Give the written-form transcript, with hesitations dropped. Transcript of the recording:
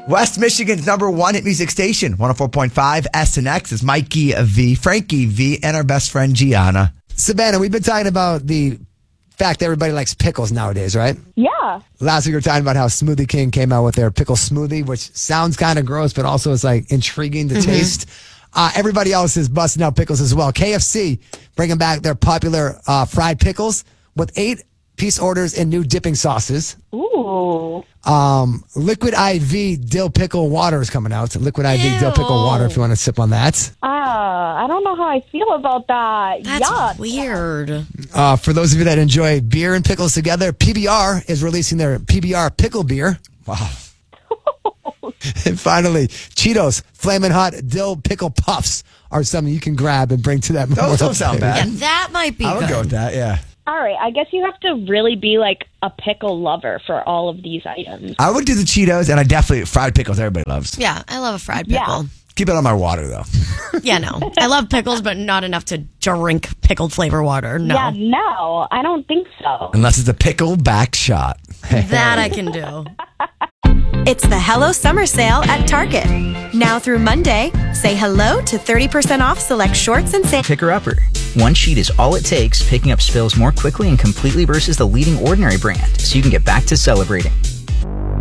West Michigan's number one hit music station, 104.5 SNX is Mikey V, Frankie V, and our best friend Gianna. Savannah, we've been talking about the fact that everybody likes pickles nowadays, right? Yeah. Last week we were talking about how Smoothie King came out with their pickle smoothie, which sounds kind of gross, but also is like intriguing to taste. Everybody else is busting out pickles as well. KFC bringing back their popular fried pickles with 8-piece orders and new dipping sauces. Ooh. Liquid IV dill pickle water is coming out. Liquid IV dill pickle water if you want to sip on that. I don't know how I feel about that. That's Yuck. weird. For those of you that enjoy beer and pickles together, PBR is releasing their PBR pickle beer. Wow. And finally, Cheetos Flamin' Hot Dill Pickle Puffs are something you can grab and bring to that Those Memorial don't sound Day. bad. Yeah, that might be I would good. go with that, yeah. All right. I guess you have to really be like a pickle lover for all of these items. I would do the Cheetos, and I definitely, fried pickles everybody loves. Yeah, I love a fried Yeah. pickle. Keep it on my water, though. Yeah, no. I love pickles, but not enough to drink pickled flavor water. No. Yeah, no, I don't think so. Unless it's a pickle back shot. That I can do. It's the Hello Summer Sale at Target. Now through Monday, say hello to 30% off select shorts and sandals. Picker-upper. One sheet is all it takes, picking up spills more quickly and completely versus the leading Ordinary brand, so you can get back to celebrating.